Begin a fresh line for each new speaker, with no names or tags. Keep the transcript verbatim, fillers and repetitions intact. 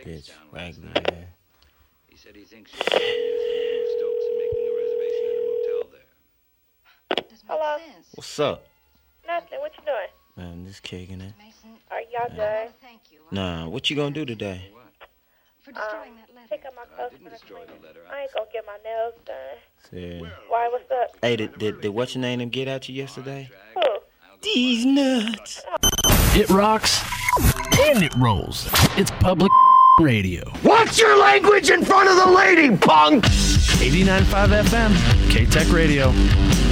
Bitch, Raggedy, man.
He said he thinks she's using Stokes and making a reservation at a motel there.
Hello?
What's up?
Nothing. What you doing?
Man, just kicking it.
Are y'all good?
Nah, what you gonna do today?
Um, pick up my clothes from the cleaner. I ain't gonna get my nails done.
See.
Why, what's up?
Hey, did, did, did what's your name them get at you yesterday?
Who?
These nuts.
It rocks and it rolls. It's public radio.
Watch your language in front of the lady, punk!
eighty-nine point five F M, K-Tech Radio.